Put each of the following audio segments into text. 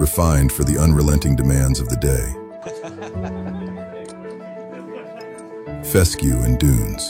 refined for the unrelenting demands of the day. Fescue and Dunes.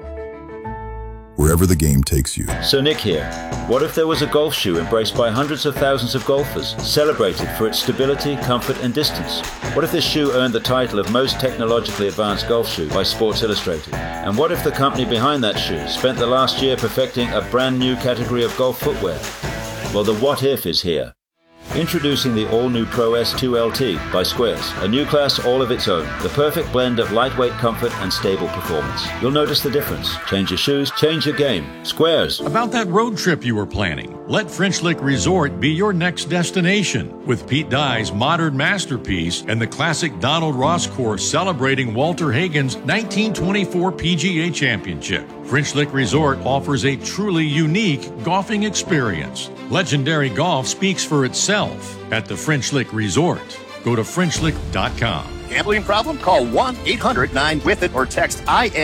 Wherever the game takes you. So Nick here. What if there was a golf shoe embraced by hundreds of thousands of golfers, celebrated for its stability, comfort and distance? What if this shoe earned the title of most technologically advanced golf shoe by Sports Illustrated? And what if the company behind that shoe spent the last year perfecting a brand new category of golf footwear? Well, the what if is here. Introducing the all-new Pro S2 LT by Squares, a new class all of its own, the perfect blend of lightweight comfort and stable performance. You'll notice the difference. Change your shoes, change your game. Squares. About that road trip you were planning, let French Lick Resort be your next destination. With Pete Dye's modern masterpiece and the classic Donald Ross course celebrating Walter Hagen's 1924 PGA Championship. French Lick Resort offers a truly unique golfing experience. Legendary golf speaks for itself at the French Lick Resort. Go to FrenchLick.com. Gambling problem? Call 1-800-9-WITH-IT or text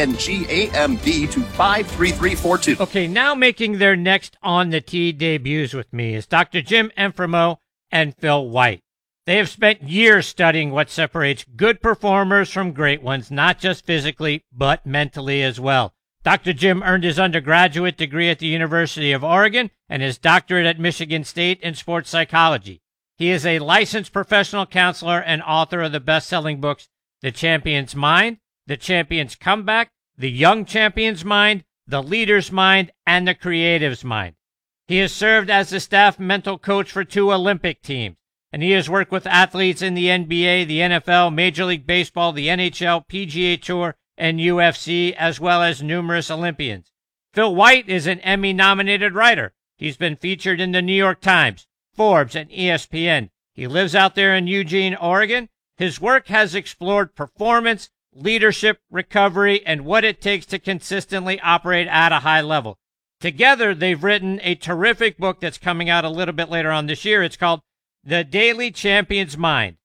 INGAMB to 53342. Okay, now making their next On the Tee debuts with me is Dr. Jim Enfremo and Phil White. They have spent years studying what separates good performers from great ones, not just physically, but mentally as well. Dr. Jim earned his undergraduate degree at the University of Oregon and his doctorate at Michigan State in sports psychology. He is a licensed professional counselor and author of the best-selling books The Champion's Mind, The Champion's Comeback, The Young Champion's Mind, The Leader's Mind, and The Creative's Mind. He has served as the staff mental coach for 2 Olympic teams, and he has worked with athletes in the NBA, the NFL, Major League Baseball, the NHL, PGA Tour, and UFC, as well as numerous Olympians. Phil White is an Emmy-nominated writer. He's been featured in the New York Times, Forbes, and ESPN. He lives out there in Eugene, Oregon. His work has explored performance, leadership, recovery, and what it takes to consistently operate at a high level. Together, they've written a terrific book that's coming out a little bit later on this year. It's called The Daily Champion's Mind,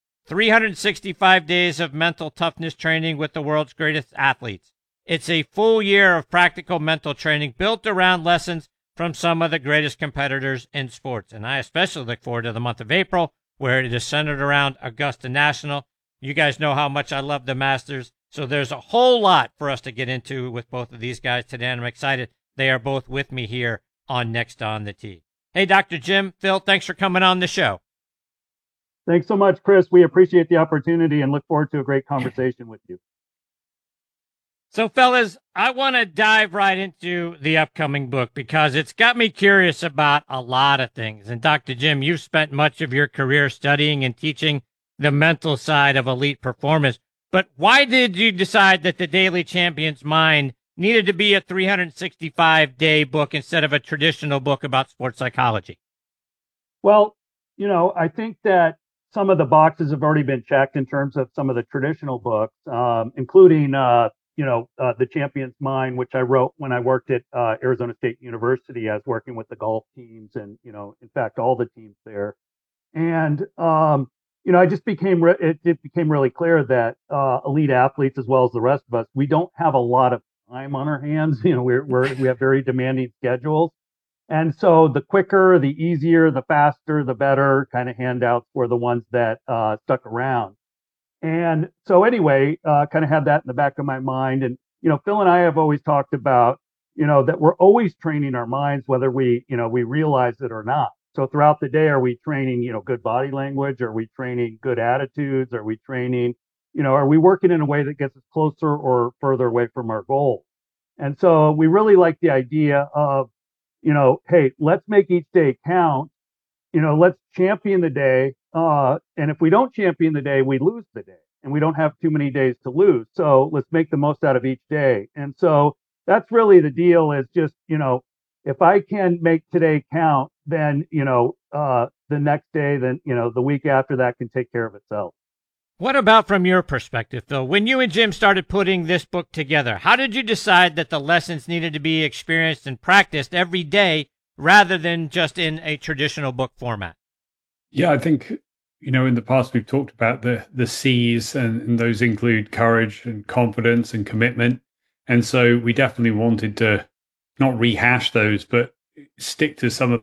365 Days of Mental Toughness Training with the World's Greatest Athletes. It's a full year of practical mental training built around lessons from some of the greatest competitors in sports. And I especially look forward to the month of April, where it is centered around Augusta National. You guys know how much I love the Masters, so there's a whole lot for us to get into with both of these guys today, and I'm excited they are both with me here on Next on the Tee. Hey, Dr. Jim, Phil, thanks for coming on the show. Thanks so much, Chris. We appreciate the opportunity and look forward to a great conversation with you. So, fellas, I want to dive right into the upcoming book because it's got me curious about a lot of things. And Dr. Jim, you've spent much of your career studying and teaching the mental side of elite performance. But why did you decide that The Daily Champion's Mind needed to be a 365-day book instead of a traditional book about sports psychology? Well, I think that some of the boxes have already been checked in terms of some of the traditional books, including The Champion's Mind, which I wrote when I worked at Arizona State University. I was working with the golf teams and, in fact, all the teams there. And, I just it became really clear that elite athletes, as well as the rest of us, we don't have a lot of time on our hands. We have very demanding schedules. And so the quicker, the easier, the faster, the better kind of handouts were the ones that stuck around. And so anyway, kind of had that in the back of my mind. And, Phil and I have always talked about, that we're always training our minds, whether we realize it or not. So throughout the day, are we training, good body language? Are we training good attitudes? Are we training, are we working in a way that gets us closer or further away from our goal? And so we really like the idea of, hey, let's make each day count. Let's champion the day. And if we don't champion the day, we lose the day and we don't have too many days to lose. So let's make the most out of each day. And so that's really the deal is just, if I can make today count, then, the next day, then, the week after that can take care of itself. What about from your perspective, Phil? When you and Jim started putting this book together, how did you decide that the lessons needed to be experienced and practiced every day rather than just in a traditional book format? Yeah, I think, in the past we've talked about the C's and those include courage and confidence and commitment. And so we definitely wanted to not rehash those, but stick to some of